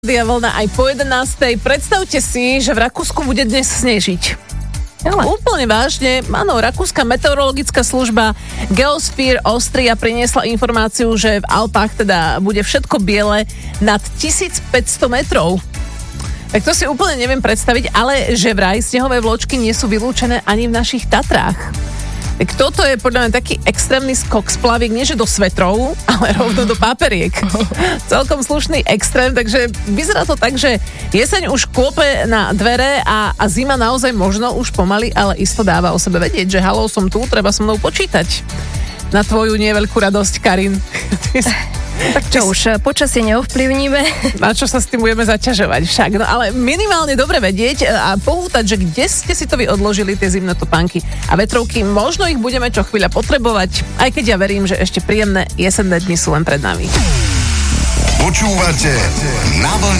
Dia vlna aj po 11. Predstavte si, že v Rakúsku bude dnes snežiť. Ale úplne vážne, áno, rakúska meteorologická služba Geosphere Austria priniesla informáciu, že v Alpách teda bude všetko biele nad 1500 metrov. Tak to si úplne neviem predstaviť, ale že vraj snehové vločky nie sú vylúčené ani v našich Tatrách. Tak toto je podľa mňa taký extrémny skok z plaviek, nie že do svetrov, ale rovno do páperiek. Celkom slušný extrém, takže vyzerá to tak, že jeseň už klope na dvere a zima naozaj možno už pomaly, ale isto dáva o sebe vedieť, že haló, som tu, treba so mnou počítať. Na tvoju neveľkú radosť, Karin. Tak čo už, počasie neovplyvníme. Na čo sa s tým budeme zaťažovať však. No ale minimálne dobre vedieť a pohútať, že kde ste si to vy odložili, tie zimné topánky a vetrovky. Možno ich budeme čo chvíľa potrebovať, aj keď ja verím, že ešte príjemné jesenné dni sú len pred nami. Počúvate Na vlne.